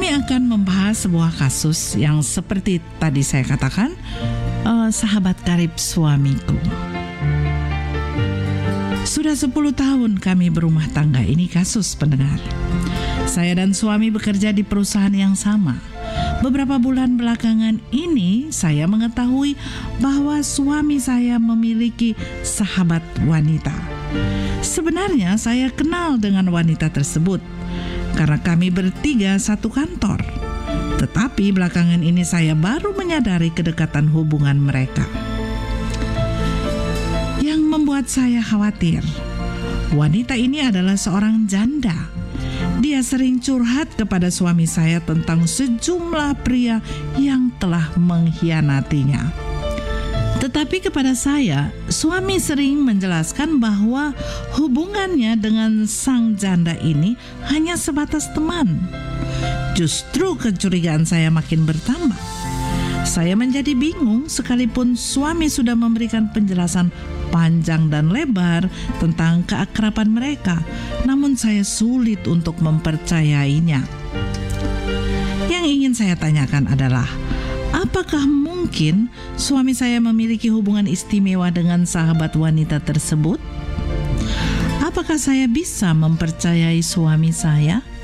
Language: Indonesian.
Kami akan membahas sebuah kasus yang seperti tadi saya katakan, sahabat karib suamiku. Sudah 10 tahun kami berumah tangga, ini kasus pendengar. Saya dan suami bekerja di perusahaan yang sama. Beberapa bulan belakangan ini saya mengetahui bahwa suami saya memiliki sahabat wanita. Sebenarnya saya kenal dengan wanita tersebut karena kami bertiga satu kantor. Tetapi belakangan ini saya baru menyadari kedekatan hubungan mereka. Yang membuat saya khawatir, wanita ini adalah seorang janda. Dia sering curhat kepada suami saya tentang sejumlah pria yang telah mengkhianatinya. Tetapi kepada saya, suami sering menjelaskan bahwa hubungannya dengan sang janda ini hanya sebatas teman. Justru kecurigaan saya makin bertambah. Saya menjadi bingung sekalipun suami sudah memberikan penjelasan panjang dan lebar tentang keakraban mereka, namun saya sulit untuk mempercayainya. Yang ingin saya tanyakan adalah, apakah mungkin suami saya memiliki hubungan istimewa dengan sahabat wanita tersebut? Apakah saya bisa mempercayai suami saya?